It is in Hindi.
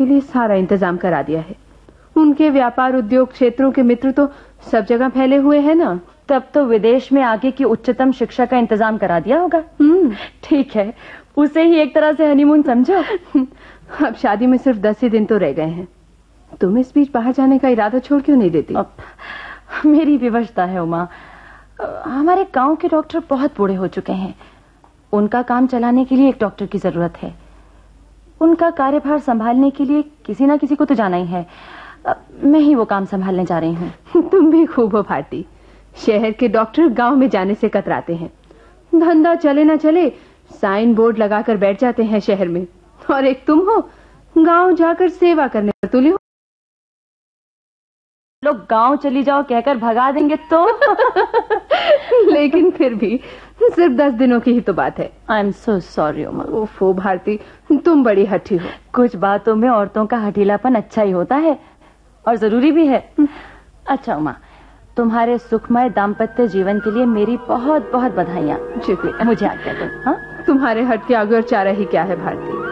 लिए सारा इंतजाम करा दिया है। उनके व्यापार उद्योग क्षेत्रों के मित्र तो सब जगह फैले हुए हैं ना। तब तो विदेश में आगे की उच्चतम शिक्षा का इंतजाम करा दिया होगा। ठीक है, उसे ही एक तरह से हनीमून समझो। अब शादी में सिर्फ 10 ही दिन तो रह गए हैं। तुम इस बीच बाहर जाने का इरादा छोड़ क्यों नहीं देती? मेरी विवशता है उमा। हमारे गांव के डॉक्टर बहुत बूढ़े हो चुके हैं। उनका काम चलाने के लिए एक डॉक्टर की जरूरत है। उनका कार्यभार संभालने के लिए किसी ना किसी को तो जाना ही है। मैं ही वो काम संभालने जा रही हूँ। तुम भी खूब हो भारती। शहर के डॉक्टर गांव में जाने से कतराते हैं। धंधा चले ना चले साइन बोर्ड लगाकर बैठ जाते हैं शहर में। और एक तुम हो, गांव जाकर सेवा करने पर तुली हो। लोग गांव चली जाओ कहकर भगा देंगे तो। लेकिन फिर भी सिर्फ 10 दिनों की ही तो बात है। I am so sorry Uma. ओफो भारती, तुम बड़ी हठी हो। कुछ बातों में औरतों का हठीलापन अच्छा ही होता है और जरूरी भी है। अच्छा उमा, तुम्हारे सुखमय दाम्पत्य जीवन के लिए मेरी बहुत बहुत बधाइयाँ। शुक्रिया। मुझे आज्ञा दो। हाँ, तुम्हारे हट के आगे और चारा ही क्या है भारती।